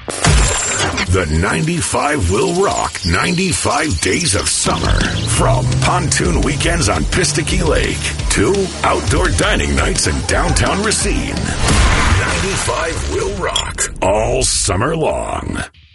The 95 will rock 95 days of summer. From pontoon weekends on Pistakee Lake to outdoor dining nights in downtown Racine. 95 will rock all summer long.